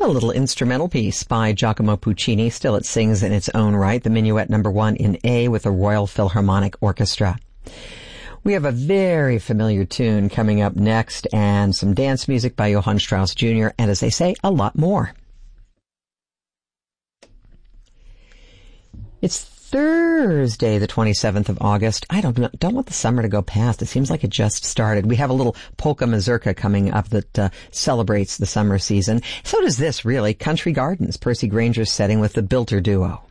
A little instrumental piece by Giacomo Puccini. Still, it sings in its own right. The Minuet No. 1 in A with the Royal Philharmonic Orchestra. We have a very familiar tune coming up next and some dance music by Johann Strauss Jr. and, as they say, a lot more. It's Thursday, the 27th of August. I don't want the summer to go past. It seems like it just started. We have a little polka mazurka coming up that celebrates the summer season. So does this, really. Country Gardens, Percy Granger's setting with the Bilter Duo.